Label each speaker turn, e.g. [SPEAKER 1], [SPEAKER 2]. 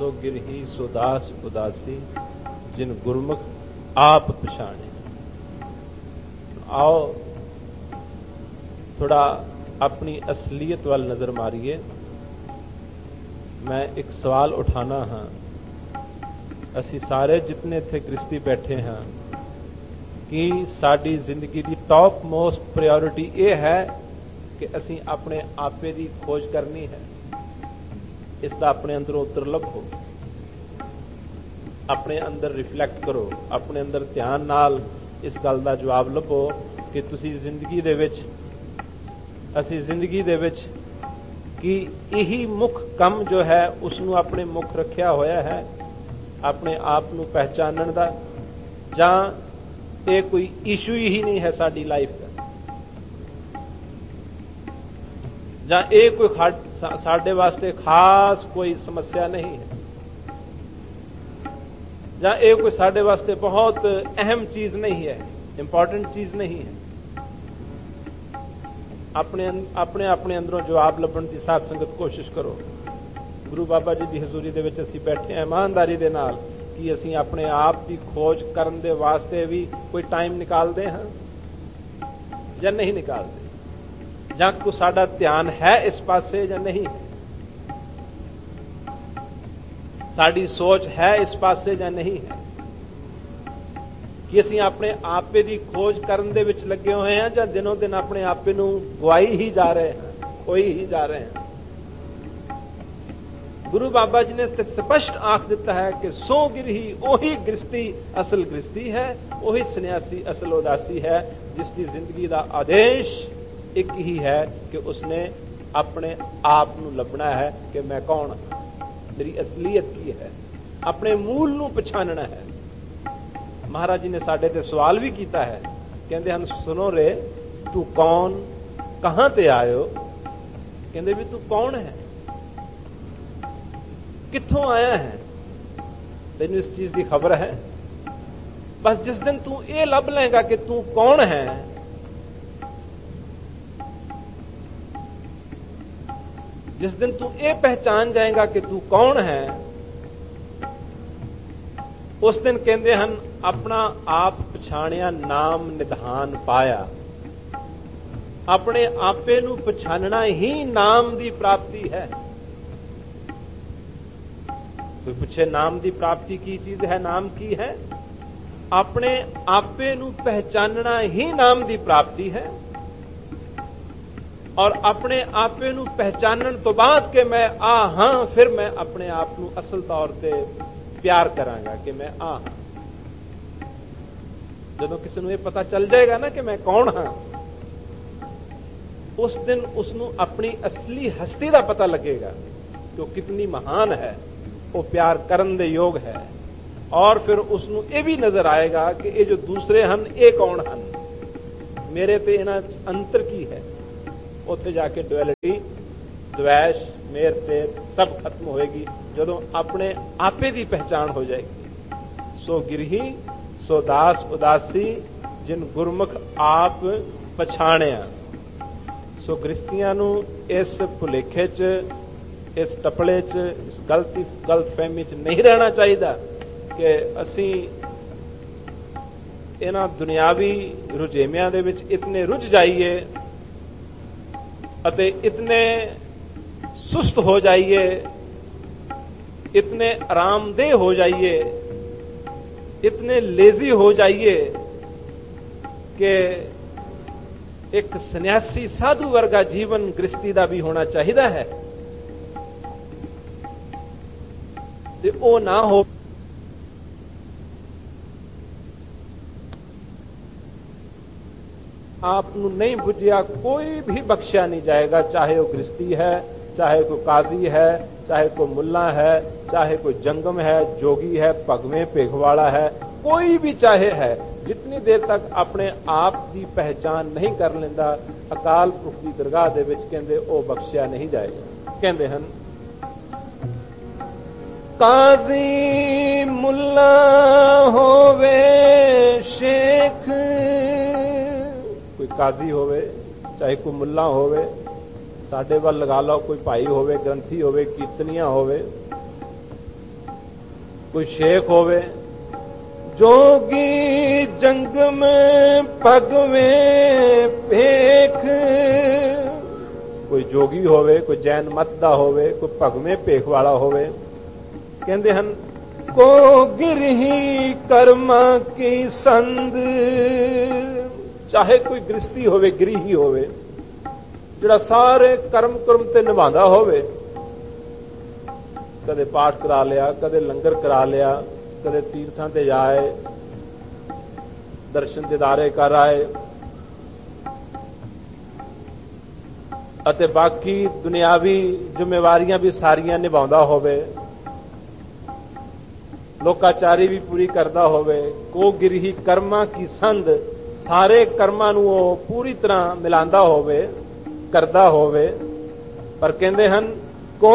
[SPEAKER 1] सो गिरही सो दास उदासी जिन गुरमुख आप पछाणे। आओ थोड़ा अपनी असलियत वाल नजर मारिए। मैं एक सवाल उठाना हाँ, असी सारे जितने थे गृहस्थी बैठे हाँ कि साडी जिंदगी की टॉप मोस्ट प्रायोरिटी ये है कि असी अपने आपे की खोज करनी है। इसका अपने अंदरों उत्तर लभो, अपने अंदर रिफ्लैक्ट करो, अपने अंदर ध्यान नाल इस गल का जवाब लभो कि तुसी जिंदगी दे विच असी जिंदगी दे विच कि यही मुख कम जो है उसनू अपने मुख रखिया होया है अपने आप नू पहचानन दा, जां ये कोई इशू ही नहीं है साडी लाइफ का, जां ये कोई साडे वास्ते खास कोई समस्या नहीं है, जां ये कोई साडे वास्ते बहुत अहम चीज नहीं है, इंपॉर्टेंट चीज नहीं है। अपने अपने अंदरों जवाब लभण की साथ संगत कोशिश करो। गुरु बाबा जी की हजूरी दे विच असीं बैठे हैं ईमानदारी दे नाल कि असीं अपने आप की खोज करन दे वास्ते भी कोई टाइम निकालते हैं या नहीं निकालते, जां को साडा ध्यान है इस पासे या नहीं, साडी सोच है इस पासे या नहीं है, कि असीं अपने आपे की खोज करन दे विच लगे हुए हैं या दिनों दिन अपने आपे नूं गवाई ही जा रहे हैं, खोई ही जा रहे हैं। गुरु बाबा जी ने स्पष्ट आख दिता है कि सो गिरही ओही गृहस्थी असल गृहस्थी है, ओही सन्यासी असल उदासी है, जिसकी जिंदगी का आदेश एक ही है कि उसने अपने आप नूं लभना है कि मैं कौन, मेरी असलियत की है, अपने मूल नूं पछानना है। महाराज जी ने साडे ते सवाल भी किया है, कहते हैं सुनो रे तू कौन, कहां ते आयो, कहते भी तू कौन है, कित्थों आया है, तेन इस चीज की खबर है। बस जिस दिन तू ये लभ लेगा कि तू कौन है, जिस दिन तू ये पहचान जाएगा कि तू कौन है, उस दिन कहते हैं अपना आप पछाणिया नाम निधान पाया। अपने आपे नू पछानना ही नाम की प्राप्ति है। कोई पूछे नाम की प्राप्ति की चीज है, नाम की है, अपने आपे नू पहचानना ही नाम की प्राप्ति है। और अपने आपे नू पहचानन तो बाद के मैं आ हां, फिर मैं अपने आप नू असल तौर पे प्यार करांगा कि मैं आ हां। जदों किसी नूं ये पता चल जाएगा ना कि मैं कौन हां, उस दिन उसनूं अपनी असली हस्ती का पता लगेगा कि वो कितनी महान है, वो प्यार करन दे योग है। और फिर उसनूं ये भी नजर आएगा कि ये जो दूसरे हन ये कौन हन, मेरे ते इन्हां अंतर की है। उत्थे जाके डुअलिटी, द्वैश, मेर ते सब खत्म होएगी जदों अपने आपे की पहचान हो जाएगी। सो गिरही सो दास उदासी जिन गुरमुख आप पछाणिया। सो गृहस्थियां नूं इस भुलेखे च, इस टपले च, इस गलतफहमी च नहीं रहना चाहिए कि असीं इन्हां दुनियावी रुझेवियां दे विच इतने रुझ जाइए अते इतने सुस्त हो जाइए, इतने आरामदेह हो जाइए, इतने लेजी हो जाइए कि एक सन्यासी साधु वर्गा जीवन गृहस्थी का भी होना चाहिए है, ते ओ ना हो। आप नहीं बुझिया कोई भी बख्शिया नहीं जाएगा, चाहे वो गृहस्थी है, चाहे कोई काजी है, चाहे कोई मुल्ला है, चाहे कोई जंगम है, जोगी है, पगवे पेघवाड़ा है, कोई भी चाहे है। जितनी देर तक अपने आप की पहचान नहीं कर लेंदा, अकाल पुरख की दरगाह दे विच कहंदे ओ बख्शिया नहीं जाएगा। कहंदे हन काजी मुल्ला होवे शेख, कोई काजी होवे चाहे कोई मुल्ला होवे, साडे वल लगा लो कोई भाई होवे, ग्रंथी होवे, कीर्तनिया होवे, ਕੋਈ ਸ਼ੇਖ ਹੋਵੇ, ਜੋਗੀ ਜੰਗ ਮੈਂ ਭਗਵੇਂ ਭੇਖ, ਕੋਈ ਜੋਗੀ ਹੋਵੇ, ਕੋਈ ਜੈਨ ਮਤ ਦਾ ਹੋਵੇ, ਕੋਈ ਭਗਵੇਂ ਭੇਖ ਵਾਲਾ ਹੋਵੇ। ਕਹਿੰਦੇ ਹਨ ਕੋ ਗਿਰਹੀ ਕਰਮਾਂ ਕੀ ਸੰਦ, ਚਾਹੇ ਕੋਈ ਗ੍ਰਸਤੀ ਹੋਵੇ, ਗ੍ਰਹੀ ਹੋਵੇ, ਜਿਹੜਾ ਸਾਰੇ ਕਰਮ ਤੇ ਨਿਭਾਉਂਦਾ ਹੋਵੇ, ਕਦੇ ਪਾਠ ਕਰਾ ਲਿਆ, ਕਦੇ ਲੰਗਰ ਕਰਾ ਲਿਆ, ਕਦੇ ਤੀਰਥਾਂ ਤੇ ਜਾਏ, ਦਰਸ਼ਨ ਦਿਦਾਰੇ ਕਰ ਆਏ, ਅਤੇ ਬਾਕੀ ਦੁਨਿਆਵੀ ਜ਼ਿੰਮੇਵਾਰੀਆਂ ਵੀ ਸਾਰੀਆਂ ਨਿਭਾਉਂਦਾ ਹੋਵੇ, ਲੋਕਾਚਾਰੀ ਵੀ ਪੂਰੀ ਕਰਦਾ ਹੋਵੇ। ਕੋ ਗਿਰਹੀ ਕਰਮਾਂ ਕੀ ਸੰਧ, ਸਾਰੇ ਕਰਮਾਂ ਨੂੰ ਉਹ ਪੂਰੀ ਤਰ੍ਹਾਂ ਮਿਲਾਉਂਦਾ ਹੋਵੇ, ਕਰਦਾ ਹੋਵੇ। ਪਰ ਕਹਿੰਦੇ ਹਨ